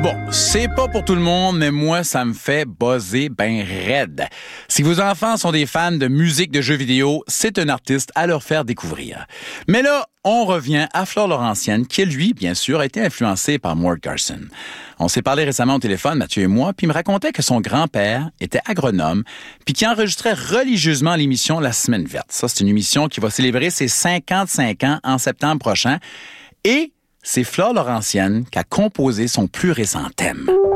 Bon, c'est pas pour tout le monde, mais moi, ça me fait buzzer ben raide. Si vos enfants sont des fans de musique, de jeux vidéo, c'est un artiste à leur faire découvrir. Mais là, on revient à Flore Laurentienne, qui, lui, bien sûr, a été influencé par Mort Garson. On s'est parlé récemment au téléphone, Mathieu et moi, puis il me racontait que son grand-père était agronome, puis qui enregistrait religieusement l'émission La Semaine verte. Ça, c'est une émission qui va célébrer ses 55 ans en septembre prochain. Et c'est Flore Laurentienne qui a composé son plus récent thème.